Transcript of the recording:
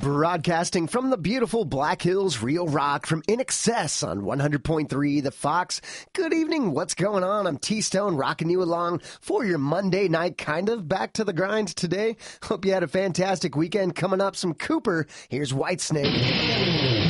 Broadcasting from the beautiful Black Hills, Real Rock, from In Excess on 100.3 The Fox. Good evening, what's going on? I'm T-Stone, rocking you along for your Monday night, kind of back to the grind today. Hope you had a fantastic weekend. Coming up, some Cooper. Here's Whitesnake.